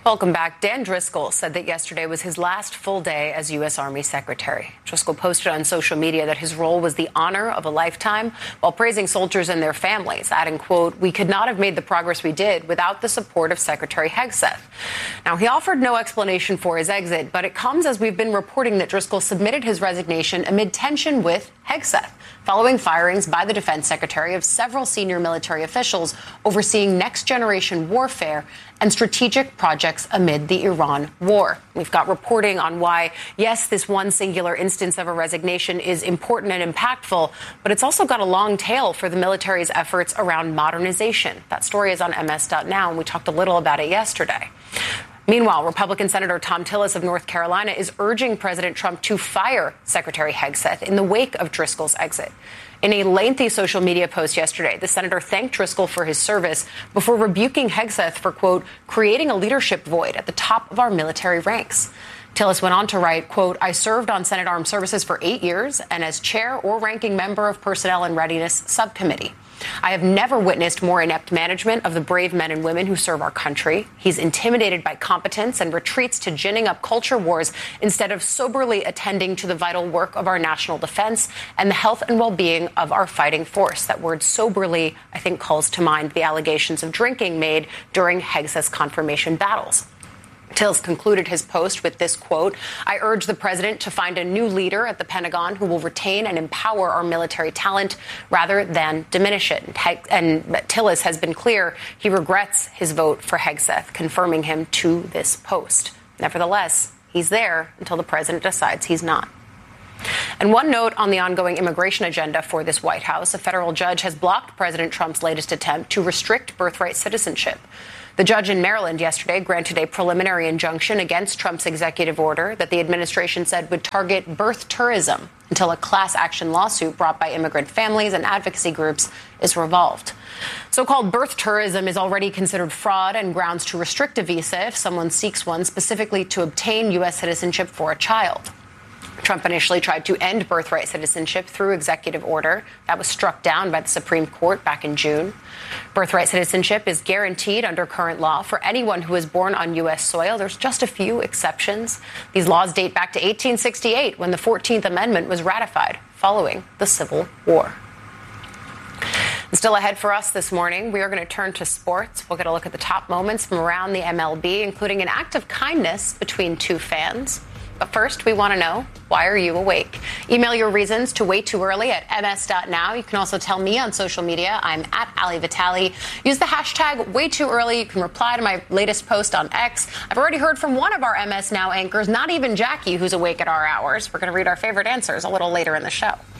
Welcome back. Dan Driscoll said that yesterday was his last full day as U.S. Army Secretary. Driscoll posted on social media that his role was the honor of a lifetime while praising soldiers and their families, adding, quote, "We could not have made the progress we did without the support of Secretary Hegseth." Now, he offered no explanation for his exit, but it comes as we've been reporting that Driscoll submitted his resignation amid tension with Hegseth, following firings by the defense secretary of several senior military officials overseeing next-generation warfare and strategic projects amid the Iran war. We've got reporting on why, yes, this one singular instance of a resignation is important and impactful, but it's also got a long tail for the military's efforts around modernization. That story is on ms.now, and we talked a little about it yesterday. Meanwhile, Republican Senator Thom Tillis of North Carolina is urging President Trump to fire Secretary Hegseth in the wake of Driscoll's exit. In a lengthy social media post yesterday, the senator thanked Driscoll for his service before rebuking Hegseth for, quote, creating a leadership void at the top of our military ranks. Tillis went on to write, quote, "I served on Senate Armed Services for 8 years and as chair or ranking member of Personnel and Readiness Subcommittee. I have never witnessed more inept management of the brave men and women who serve our country. He's intimidated by competence and retreats to ginning up culture wars instead of soberly attending to the vital work of our national defense and the health and well-being of our fighting force." That word soberly, I think, calls to mind the allegations of drinking made during Hegseth's confirmation battles. Tillis concluded his post with this quote, "I urge the president to find a new leader at the Pentagon who will retain and empower our military talent rather than diminish it." And Tillis has been clear he regrets his vote for Hegseth, confirming him to this post. Nevertheless, he's there until the president decides he's not. And one note on the ongoing immigration agenda for this White House: a federal judge has blocked President Trump's latest attempt to restrict birthright citizenship. The judge in Maryland yesterday granted a preliminary injunction against Trump's executive order that the administration said would target birth tourism until a class action lawsuit brought by immigrant families and advocacy groups is resolved. So-called birth tourism is already considered fraud and grounds to restrict a visa if someone seeks one specifically to obtain U.S. citizenship for a child. Trump initially tried to end birthright citizenship through executive order. That was struck down by the Supreme Court back in June. Birthright citizenship is guaranteed under current law for anyone who is born on U.S. soil. There's just a few exceptions. These laws date back to 1868 when the 14th Amendment was ratified following the Civil War. And still ahead for us this morning, we are going to turn to sports. We'll get a look at the top moments from around the MLB, including an act of kindness between two fans. But first, we want to know, why are you awake? Email your reasons to way too early at ms.now. You can also tell me on social media. I'm at Ali Vitale. Use the hashtag way too early. You can reply to my latest post on X. I've already heard from one of our MS Now anchors, not even Jackie, who's awake at our hours. We're going to read our favorite answers a little later in the show.